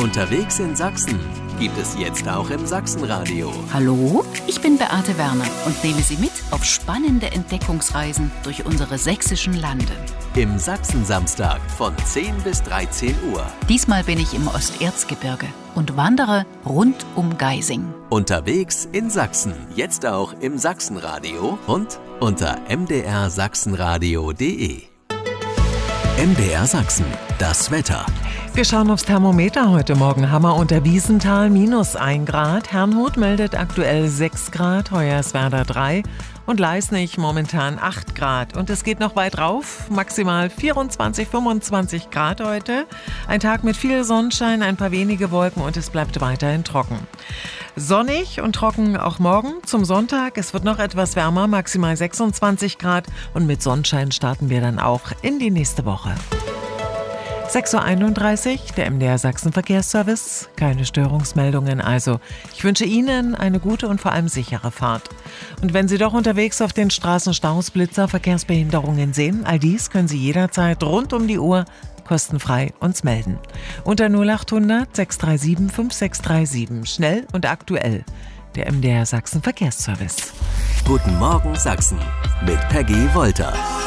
Unterwegs in Sachsen gibt es jetzt auch im Sachsenradio. Hallo, ich bin Beate Werner und nehme Sie mit auf spannende Entdeckungsreisen durch unsere sächsischen Lande. Im Sachsen-Samstag von 10 bis 13 Uhr. Diesmal bin ich im Osterzgebirge und wandere rund um Geising. Unterwegs in Sachsen, jetzt auch im Sachsenradio und unter mdrsachsenradio.de. MDR Sachsen, das Wetter. Wir schauen aufs Thermometer heute Morgen. Hammer unter Wiesenthal -1 Grad. Herrnhut meldet aktuell 6 Grad, Hoyerswerda 3 und Leisnig momentan 8 Grad. Und es geht noch weit rauf, maximal 24, 25 Grad heute. Ein Tag mit viel Sonnenschein, ein paar wenige Wolken und es bleibt weiterhin trocken. Sonnig und trocken auch morgen zum Sonntag. Es wird noch etwas wärmer, maximal 26 Grad. Und mit Sonnenschein starten wir dann auch in die nächste Woche. 6.31 Uhr, der MDR Sachsen Verkehrsservice. Keine Störungsmeldungen also. Ich wünsche Ihnen eine gute und vor allem sichere Fahrt. Und wenn Sie doch unterwegs auf den Straßen Staus, Blitzer, Verkehrsbehinderungen sehen, all dies können Sie jederzeit rund um die Uhr kostenfrei uns melden. Unter 0800 637 5637. Schnell und aktuell. Der MDR Sachsen Verkehrsservice. Guten Morgen Sachsen mit Peggy Wolter.